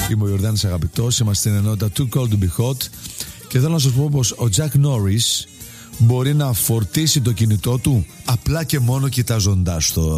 Είμαι ο Ιορδάνης Αγαπητός. Είμαστε στην ενότητα Too Cold to Be Hot. Και θέλω να σας πω πως ο Jack Norris μπορεί να φορτίσει το κινητό του απλά και μόνο κοιτάζοντάς το.